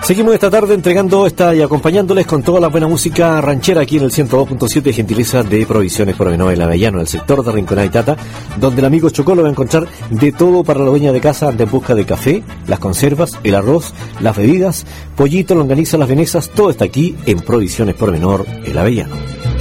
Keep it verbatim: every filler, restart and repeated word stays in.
Seguimos esta tarde entregando esta y acompañándoles con toda la buena música ranchera aquí en el ciento dos punto siete, gentileza de Provisiones Pormenor El Avellano, el sector de Rinconada y Tata, donde el amigo Chocolo va a encontrar de todo para la dueña de casa anda en busca de café, las conservas, el arroz, las bebidas, pollito, longaniza, las venesas, todo está aquí en Provisiones Pormenor El Avellano.